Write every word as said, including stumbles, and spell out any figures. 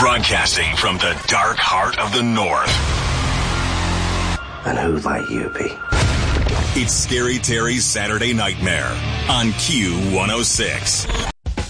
Broadcasting from the dark heart of the North. And who might you be? It's Scary Terry's Saturday Nightmare on Q one oh six.